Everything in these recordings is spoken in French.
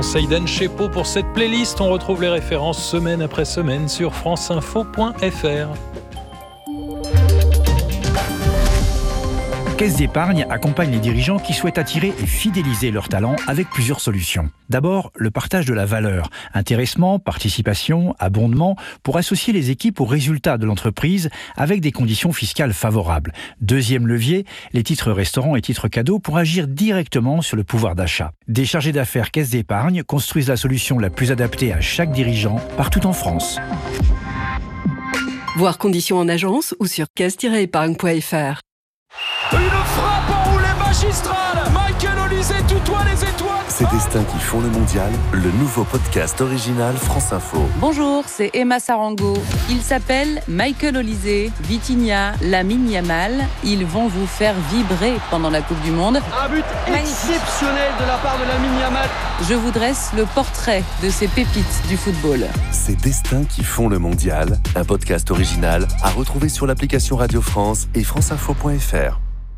Seiden Chepo pour cette playlist. On retrouve les références semaine après semaine sur franceinfo.fr. Caisse d'épargne accompagne les dirigeants qui souhaitent attirer et fidéliser leurs talents avec plusieurs solutions. D'abord, le partage de la valeur, intéressement, participation, abondement, pour associer les équipes aux résultats de l'entreprise avec des conditions fiscales favorables. Deuxième levier, les titres restaurants et titres cadeaux pour agir directement sur le pouvoir d'achat. Des chargés d'affaires Caisse d'épargne construisent la solution la plus adaptée à chaque dirigeant partout en France. Voir conditions en agence ou sur caisse-épargne.fr. Une frappe enroulée magistrale. Michael Olise tutoie les étoiles. Ces destins qui font le mondial, le nouveau podcast original France Info. Bonjour, c'est Emma Sarango. Il s'appelle Michael Olise, Vitinha, Lamine Yamal. Ils vont vous faire vibrer pendant la Coupe du Monde. Un but exceptionnel de la part de Lamine Yamal. Je vous dresse le portrait de ces pépites du football. Ces destins qui font le mondial, un podcast original à retrouver sur l'application Radio France et franceinfo.fr.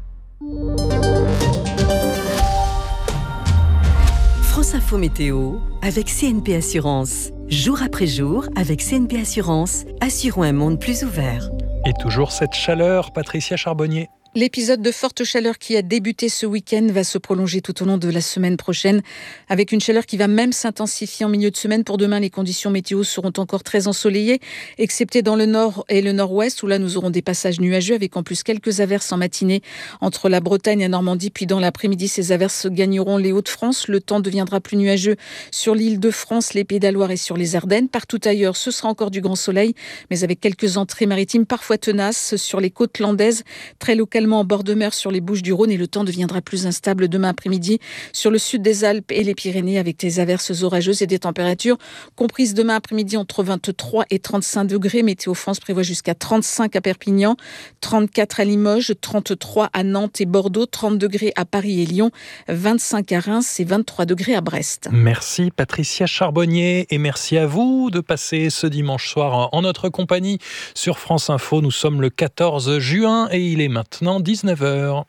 France Info Météo avec CNP Assurance. Jour après jour, avec CNP Assurance, assurons un monde plus ouvert. Et toujours cette chaleur, Patricia Charbonnier. L'épisode de forte chaleur qui a débuté ce week-end va se prolonger tout au long de la semaine prochaine, avec une chaleur qui va même s'intensifier en milieu de semaine. Pour demain, les conditions météo seront encore très ensoleillées, excepté dans le nord et le nord-ouest, où là nous aurons des passages nuageux, avec en plus quelques averses en matinée entre la Bretagne et la Normandie. Puis dans l'après-midi, ces averses gagneront les Hauts-de-France. Le temps deviendra plus nuageux sur l'île de France, les Pays de la Loire et sur les Ardennes. Partout ailleurs, ce sera encore du grand soleil, mais avec quelques entrées maritimes parfois tenaces sur les côtes landaises, très localement en bord de mer sur les Bouches-du-Rhône, et le temps deviendra plus instable demain après-midi sur le sud des Alpes et les Pyrénées, avec des averses orageuses et des températures comprises demain après-midi entre 23 et 35 degrés. Météo France prévoit jusqu'à 35 à Perpignan, 34 à Limoges, 33 à Nantes et Bordeaux, 30 degrés à Paris et Lyon, 25 à Reims et 23 degrés à Brest. Merci Patricia Charbonnier et merci à vous de passer ce dimanche soir en notre compagnie sur France Info. Nous sommes le 14 juin et il est maintenant 19h.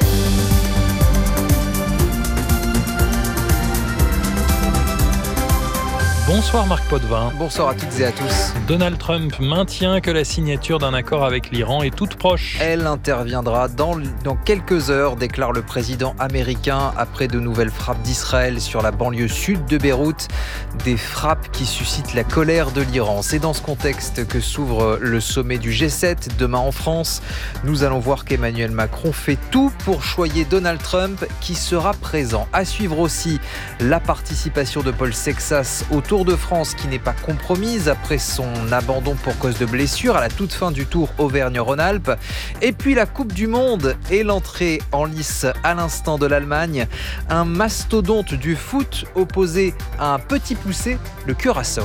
Bonsoir Marc Potvin. Bonsoir à toutes et à tous. Donald Trump maintient que la signature d'un accord avec l'Iran est toute proche. Elle interviendra dans quelques heures, déclare le président américain, après de nouvelles frappes d'Israël sur la banlieue sud de Beyrouth. Des frappes qui suscitent la colère de l'Iran. C'est dans ce contexte que s'ouvre le sommet du G7 demain en France. Nous allons voir qu'Emmanuel Macron fait tout pour choyer Donald Trump, qui sera présent. À suivre aussi la participation de Paul Sexas au Tour de France, qui n'est pas compromise après son abandon pour cause de blessure à la toute fin du Tour Auvergne-Rhône-Alpes. Et puis la Coupe du Monde et l'entrée en lice à l'instant de l'Allemagne. Un mastodonte du foot opposé à un petit poussé, le Curaçao.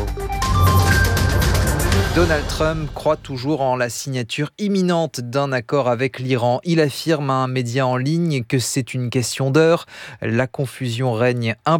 Donald Trump croit toujours en la signature imminente d'un accord avec l'Iran. Il affirme à un média en ligne que c'est une question d'heure. La confusion règne